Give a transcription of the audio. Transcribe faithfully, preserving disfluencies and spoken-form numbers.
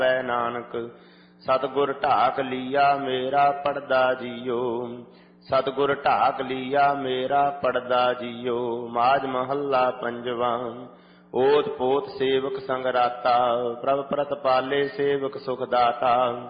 ਪੈ ਨਾਨਕ। ਸਤਿਗੁਰ ਢਾਕ ਲੀਆ ਮੇਰਾ ਪੜਦਾ ਜੀਓ, ਸਤਿਗੁਰ ਢਾਕ ਲੀਆ ਮੇਰਾ ਪੜਦਾ ਜੀਓ। ਮਾਝ ਮਹੱਲਾ ਪੰਜਵਾ। ਓਤ ਪੋਤ ਸੇਵਕ ਸੰਗ ਰਾਤਾ, ਪ੍ਰਭ ਪ੍ਰਤਪਾਲੇ ਸੇਵਕ ਸੁਖ ਦਾਤਾ।